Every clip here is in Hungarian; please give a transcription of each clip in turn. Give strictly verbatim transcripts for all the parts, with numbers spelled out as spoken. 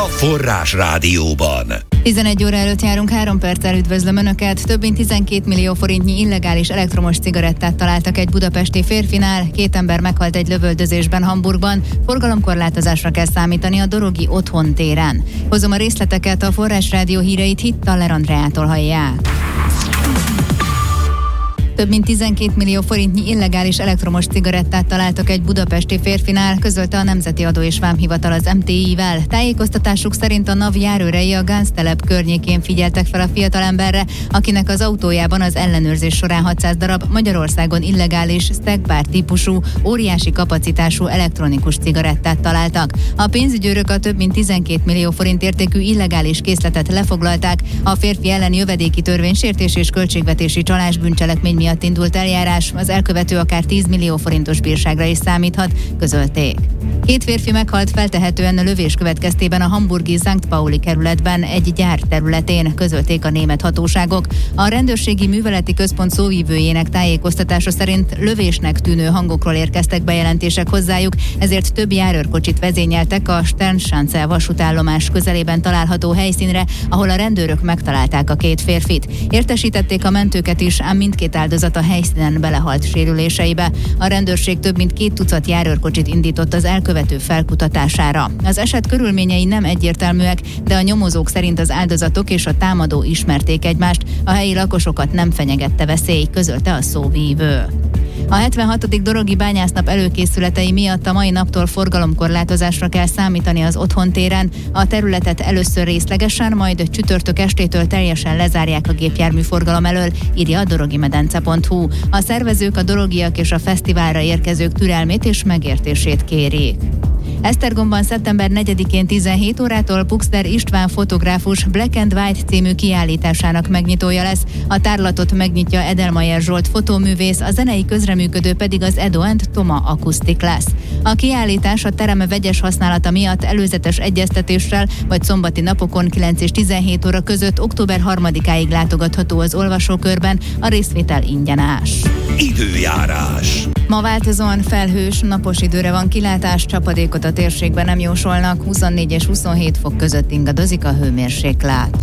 Forrás Rádióban. tizenegy óra előtt járunk, három perccel üdvözlöm Önöket. Több mint tizenkét millió forintnyi illegális elektromos cigarettát találtak egy budapesti férfinál. Két ember meghalt egy lövöldözésben Hamburgban. Forgalomkorlátozásra kell számítani a Dorogi Otthon téren. Hozom a részleteket, a Forrás Rádió híreit Hittaler Andreától hallják. Több mint tizenkét millió forintnyi illegális elektromos cigarettát találtak egy budapesti férfinál, közölte a Nemzeti Adó és Vámhivatal az em té i-vel. Tájékoztatásuk szerint a NAV járőrei a Gánztelep környékén figyeltek fel a fiatalemberre, akinek az autójában az ellenőrzés során hatszáz darab Magyarországon illegális Stackbar típusú, óriási kapacitású elektronikus cigarettát találtak. A pénzügyőrök a több mint tizenkét millió forint értékű illegális készletet lefoglalták. A férfi ellen jövedéki törvénysértés és költségvetési csalás bűncselekmény miatt indult eljárás, az elkövető akár tíz millió forintos bírságra is számíthat, közölték. Két férfi meghalt feltehetően a lövés következtében a hamburgi Sankt Pauli kerületben egy gyár területén, közölték a német hatóságok. A rendőrségi műveleti központ szóvivőjének tájékoztatása szerint lövésnek tűnő hangokról érkeztek bejelentések hozzájuk, ezért több járőrkocsit vezényeltek a Sternschanze vasútállomás közelében található helyszínre, ahol a rendőrök megtalálták a két férfit. Értesítették a mentőket is, ám mindkét áldozat a helyszínen belehalt sérüléseibe. A rendőrség több mint két tucat járőrkocsit indított az elkövető felkutatására. Az eset körülményei nem egyértelműek, de a nyomozók szerint az áldozatok és a támadó ismerték egymást, a helyi lakosokat nem fenyegette veszély, közölte a szóvívő. A hetvenhatodik Dorogi bányásznap előkészületei miatt a mai naptól forgalomkorlátozásra kell számítani az Otthon téren. A területet először részlegesen, majd csütörtök estétől teljesen lezárják a gépjárműforgalom elől, írja a dorogimedence pont hu. A szervezők a dorogiak és a fesztiválra érkezők türelmét és megértését kérik. Esztergomban szeptember negyedikén tizenhét órától Puxner István fotográfus Black and White című kiállításának megnyitója lesz. A tárlatot megnyitja Edelmayer Zsolt fotóművész, a zenei közreműködő pedig az Edo and Toma Akusztik lesz. A kiállítás a terem vegyes használata miatt előzetes egyeztetéssel vagy szombati napokon kilenc és tizenhét óra között október harmadikáig látogatható az olvasókörben, a részvétel ingyenes. Időjárás. Ma változóan felhős, napos időre van kilátás, csapadékot a térségben nem jósolnak, huszonnégy és huszonhét fok között ingadozik a hőmérséklet.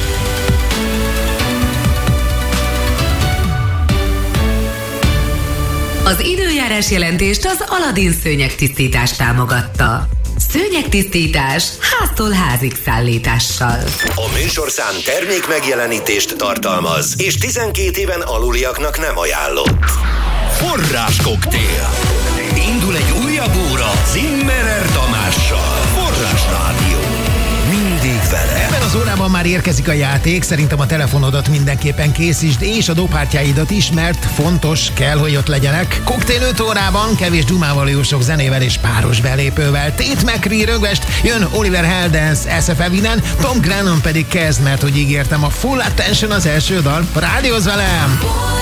Az időjárás jelentést az Aladin szőnyegtisztítás támogatta. Szőnyegtisztítás háztól házig szállítással. A műsorszám termék megjelenítést tartalmaz, és tizenkét éven aluliaknak nem ajánlott. Forrás koktél. Indul egy újabb óra Zimmerer Tamással. Forrás Rádió. Mindig vele. Ebben az órában már érkezik a játék, szerintem a telefonodat mindenképpen készítsd, és a dobhártyáidat is, mert fontos, kell, hogy ott legyenek. Koktél öt órában, kevés dumával, jó sok zenével és páros belépővel. Tate McCree rögvest, jön Oliver Heldens, es ef Evinen, Tom Grennan pedig kezd, mert hogy ígértem, a Full Attention az első dal. Rádiózz velem!